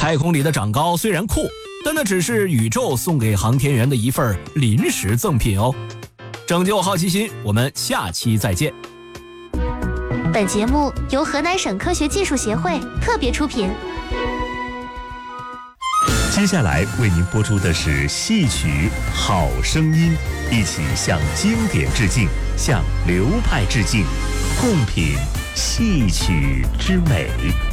太空里的长高虽然酷，但那只是宇宙送给航天员的一份临时赠品哦。拯救好奇心，我们下期再见。 本节目由河南省科学技术协会特别出品。 接下来为您播出的是戏曲《好声音》，一起向经典致敬，向流派致敬，共品戏曲之美。